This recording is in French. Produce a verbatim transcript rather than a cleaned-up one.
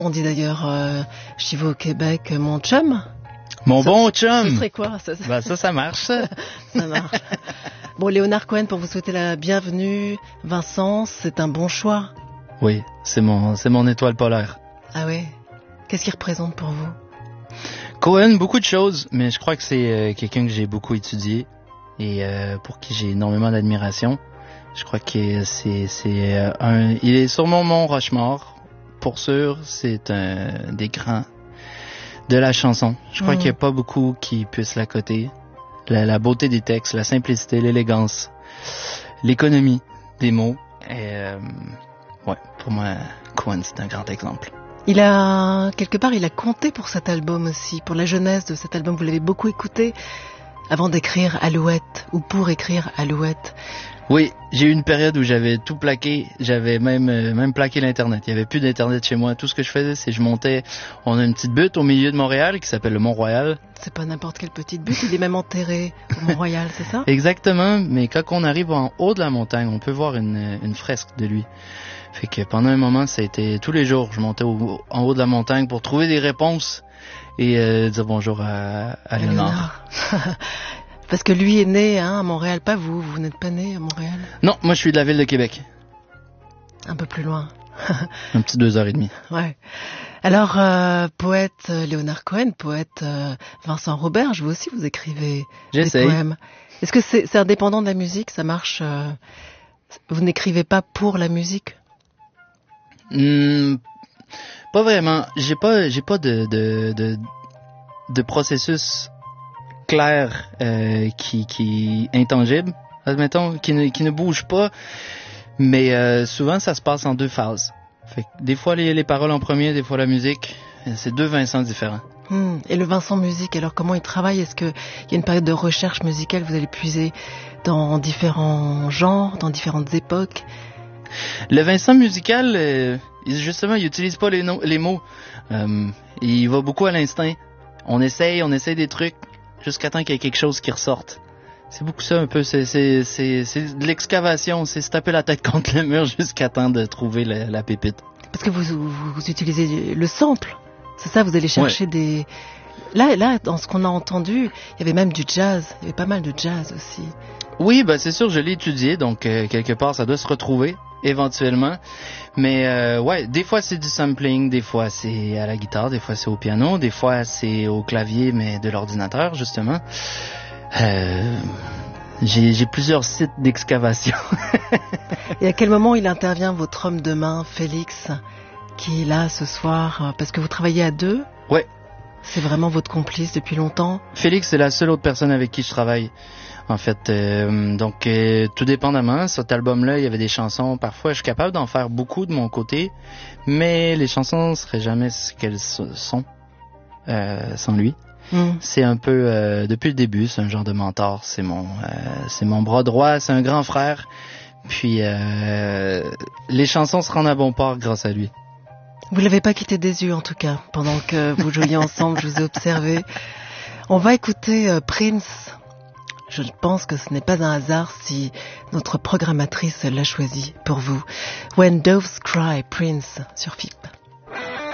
On dit d'ailleurs, euh, chez vous au Québec, mon chum. Mon ça, bon chum. Ce serait quoi ça, ça... Ben, ça, ça marche. Ça, ça marche. Bon, Léonard Cohen, pour vous souhaiter la bienvenue. Vincent, c'est un bon choix. Oui, c'est mon, c'est mon étoile polaire. Ah ouais. Qu'est-ce qu'il représente pour vous? Cohen, beaucoup de choses, mais je crois que c'est euh, quelqu'un que j'ai beaucoup étudié et euh, pour qui j'ai énormément d'admiration. Je crois que c'est, c'est euh, un, il est sur mon mont Rochemort. Pour sûr, c'est un des grands de la chanson. Je crois mmh. qu'il n'y a pas beaucoup qui puissent la coter. La, la beauté des textes, la simplicité, l'élégance, l'économie des mots. Et, euh, ouais, pour moi, Cohen, c'est un grand exemple. Il a, quelque part, il a compté pour cet album aussi, pour la jeunesse de cet album. Vous l'avez beaucoup écouté avant d'écrire Alouette, ou pour écrire Alouette. Oui, j'ai eu une période où j'avais tout plaqué, j'avais même euh, même plaqué l'Internet. Il y avait plus d'Internet chez moi. Tout ce que je faisais, c'est je montais, on a une petite butte au milieu de Montréal qui s'appelle le Mont-Royal. C'est pas n'importe quelle petite butte, il est même enterré au Mont-Royal, c'est ça? Exactement, mais quand on arrive en haut de la montagne, on peut voir une, une fresque de lui. Fait que pendant un moment, ça a été tous les jours, je montais au, en haut de la montagne pour trouver des réponses et euh, dire bonjour à, à Léonard. Parce que lui est né hein, à Montréal, pas vous, vous n'êtes pas né à Montréal? Non, moi je suis de la ville de Québec. Un peu plus loin. Un petit deux heures et demie. Ouais. Alors, euh, poète euh, Léonard Cohen, poète euh, Vincent Roberge, vous aussi vous écrivez J'essaye. des poèmes. Est-ce que c'est, c'est indépendant de la musique, ça marche euh, vous n'écrivez pas pour la musique? Mmh, pas vraiment. J'ai pas, j'ai pas de, de, de, de processus clair euh, qui, qui est intangible, admettons, qui ne, qui ne bouge pas, mais euh, souvent ça se passe en deux phases. Fait que des fois les, les paroles en premier, des fois la musique, c'est deux Vincent différents. Mmh. Et le Vincent musique, alors comment il travaille? Est-ce qu'il y a une période de recherche musicale, vous allez puiser dans différents genres, dans différentes époques? Le Vincent musical, euh, justement, il utilise pas les, no- les mots. Euh, il va beaucoup à l'instinct. On essaye, on essaye des trucs jusqu'à temps qu'il y ait quelque chose qui ressorte. C'est beaucoup ça un peu. C'est, c'est, c'est, c'est de l'excavation. C'est se taper la tête contre le mur jusqu'à temps de trouver la, la pépite. Parce que vous, vous, vous utilisez le sample. C'est ça, vous allez chercher ouais. des... Là, là, dans ce qu'on a entendu, il y avait même du jazz. Il y avait pas mal de jazz aussi. Oui, ben c'est sûr, je l'ai étudié, donc euh, quelque part, ça doit se retrouver éventuellement. Mais euh, ouais, des fois c'est du sampling, des fois c'est à la guitare, des fois c'est au piano, des fois c'est au clavier, mais de l'ordinateur, justement. Euh, j'ai, j'ai plusieurs sites d'excavation. Et à quel moment il intervient, votre homme de main, Félix, qui est là ce soir, parce que vous travaillez à deux? Ouais. C'est vraiment votre complice depuis longtemps? Félix, c'est la seule autre personne avec qui je travaille. En fait, euh, donc euh, tout dépendamment, cet album-là, il y avait des chansons, parfois je suis capable d'en faire beaucoup de mon côté, mais les chansons ne seraient jamais ce qu'elles sont euh, sans lui. Mm. C'est un peu, euh, depuis le début, c'est un genre de mentor, c'est mon, euh, c'est mon bras droit, c'est un grand frère, puis euh, les chansons se rendent à bon port grâce à lui. Vous l'avez pas quitté des yeux en tout cas, pendant que vous jouiez ensemble, je vous ai observé. On va écouter euh, Prince. Je pense que ce n'est pas un hasard si notre programmatrice l'a choisi pour vous. When Doves Cry, Prince, sur F I P.